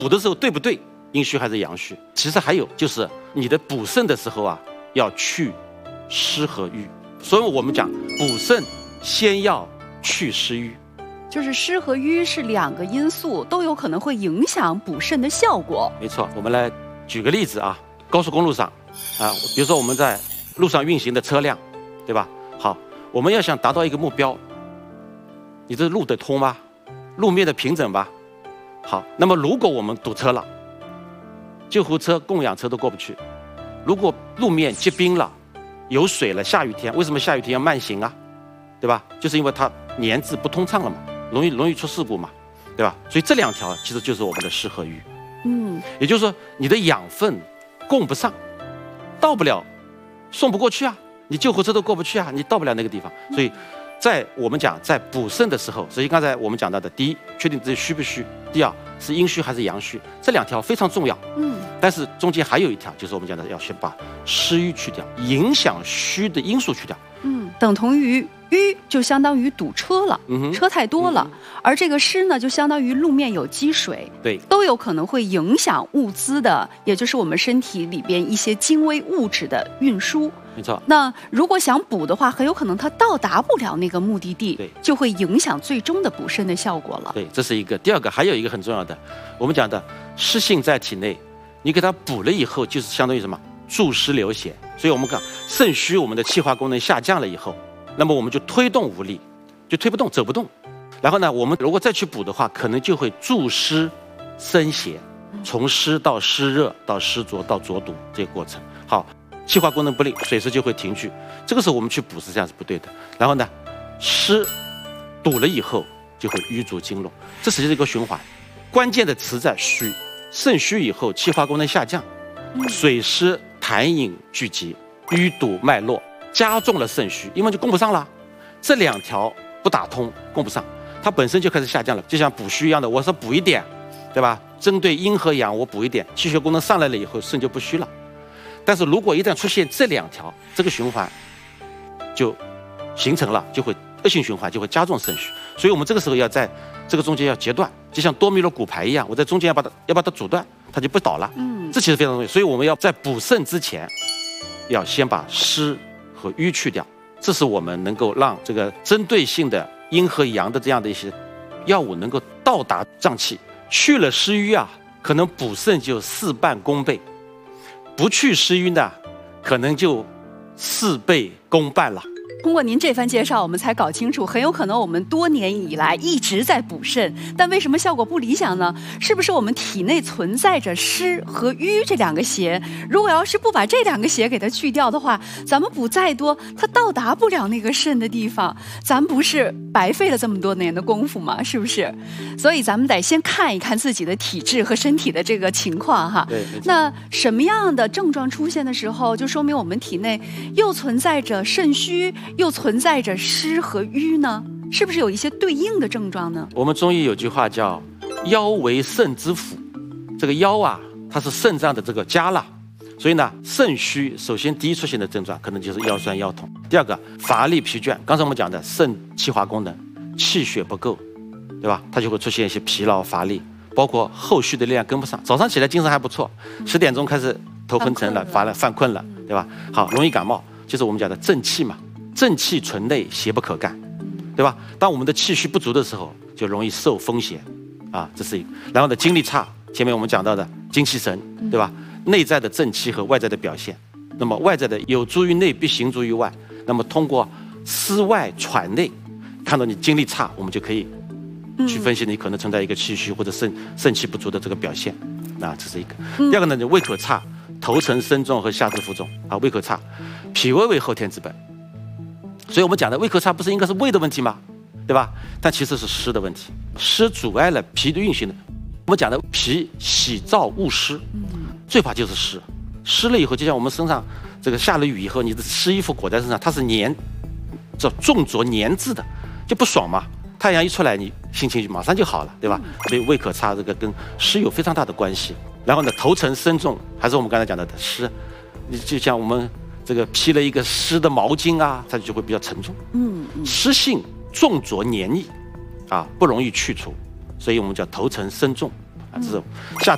补的时候对不对，阴虚还是阳虚？其实还有就是你的补肾的时候啊，要去湿和瘀。所以我们讲补肾先要去湿瘀， 就是湿和瘀是2个因素，都有可能会影响补肾的效果。 没错，我们来举个例子啊，高速公路上啊，比如说我们在路上运行的车辆，对吧？好，我们要想达到一个目标，你这路得通吗？路面的平整吧？好，那么如果我们堵车了，救护车、供氧车都过不去。如果路面结冰了，有水了，下雨天，为什么下雨天要慢行啊？对吧？就是因为它粘滞不通畅了嘛，容易出事故嘛，对吧？所以这2条其实就是我们的湿和瘀。也就是说你的养分供不上，到不了，送不过去啊，你救护车都过不去啊，你到不了那个地方。所以在我们讲在补肾的时候，所以刚才我们讲到的，第一，确定自己虚不虚；第二，是阴虚还是阳虚，这2条非常重要。但是中间还有一条，就是我们讲的要先把湿瘀去掉，影响虚的因素去掉。 等同于瘀就相当于堵车了，车太多了，而这个湿呢，就相当于路面有积水， 对， 都有可能会影响物资的，也就是我们身体里边一些精微物质的运输。 没错。 那如果想补的话，很有可能它到达不了那个目的地， 对， 就会影响最终的补肾的效果了。 对，这是一个。第二个，还有一个很重要的，我们讲的湿性在体内，你给它补了以后，就是相当于什么？助湿流血。所以我们讲肾虚，我们的气化功能下降了以后，那么我们就推动无力，就推不动，走不动。然后呢，我们如果再去补的话，可能就会助湿生邪，从湿到湿热到湿浊到浊毒这个过程。好，气化功能不利，水湿就会停聚。这个时候我们去补是这样是不对的。然后呢，湿堵了以后就会瘀阻经络，这实际是一个循环。关键的词在虚，肾虚以后气化功能下降，水湿痰饮聚集，瘀堵脉络，加重了肾虚，因为就供不上了。这2条不打通，供不上，它本身就开始下降了，就像补虚一样的，我说补一点，对吧？针对阴和阳我补一点，气血功能上来了以后，肾就不虚了。但是如果一旦出现这2条，这个循环就形成了，就会恶性循环，就会加重肾虚。所以我们这个时候要在这个中间要截断，就像多米诺骨牌一样，我在中间要把它阻断，它就不倒了。这其实非常重要。所以我们要在补肾之前，要先把湿和瘀去掉，这是我们能够让这个针对性的阴和阳的这样的一些药物能够到达脏器。去了湿瘀啊，可能补肾就事半功倍；不去湿瘀呢，可能就事倍功半了。 通过您这番介绍，我们才搞清楚，很有可能我们多年以来一直在补肾，但为什么效果不理想呢？是不是我们体内存在着湿和瘀这2个邪？如果要是不把这2个邪给它去掉的话，咱们补再多，它到达不了那个肾的地方，咱不是白费了这么多年的功夫吗？是不是？所以咱们得先看一看自己的体质和身体的这个情况哈。 对。 那什么样的症状出现的时候，就说明我们体内又存在着肾虚，又存在着湿和瘀呢？是不是有一些对应的症状呢？ 我们中医有句话叫腰为肾之府，这个腰啊，它是肾脏的这个家了。所以呢，肾虚首先第一出现的症状可能就是腰酸腰痛。第二个，乏力疲倦。刚才我们讲的肾气化功能，气血不够，对吧？它就会出现一些疲劳乏力，包括后续的力量跟不上。早上起来精神还不错，10点钟开始头昏沉了，犯困了，对吧？好，容易感冒，就是我们讲的正气嘛。正气存内，邪不可干，对吧？当我们的气虚不足的时候，就容易受风邪啊，这是一个。然后呢，精力差，前面我们讲到的精气神，对吧？内在的正气和外在的表现，那么外在的有诸于内，必行诸于外。那么通过思外传内，看到你精力差，我们就可以去分析你可能存在一个气虚或者肾气不足的这个表现啊，这是一个。第二个呢，就胃口差，头沉身重和下肢浮肿啊，胃口差，脾胃为后天之本。所以我们讲的胃口差不是应该是胃的问题吗？对吧？但其实是湿的问题，湿阻碍了脾的运行的。我们讲的脾喜燥恶湿，最怕就是湿。湿了以后，就像我们身上这个下了雨以后，你的湿衣服裹在身上，它是叫重浊粘滞的，就不爽嘛。太阳一出来，你心情就马上就好了，对吧？所以胃口差这个跟湿有非常大的关系。然后呢，头沉身重，还是我们刚才讲到的湿，你就像我们这个披了一个湿的毛巾啊，它就会比较沉重。湿性重浊黏腻啊，不容易去除，所以我们叫头沉身重啊，这种下